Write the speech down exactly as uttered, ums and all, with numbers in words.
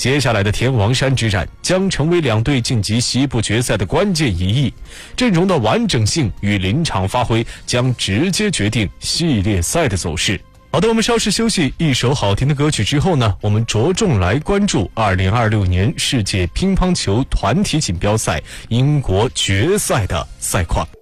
接下来的天王山之战将成为两队晋级西部决赛的关键一役，阵容的完整性与临场发挥将直接决定系列赛的走势。好的，我们稍事休息，一首好听的歌曲之后呢，我们着重来关注二零二六年世界乒乓球团体锦标赛英国决赛的赛况。